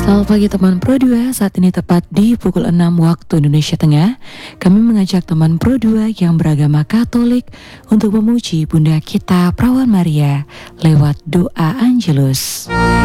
Selamat pagi teman Pro 2, saat ini tepat di pukul 6 waktu Indonesia Tengah. Kami mengajak teman Pro 2 yang beragama Katolik untuk memuji Bunda kita Perawan Maria lewat doa Angelus.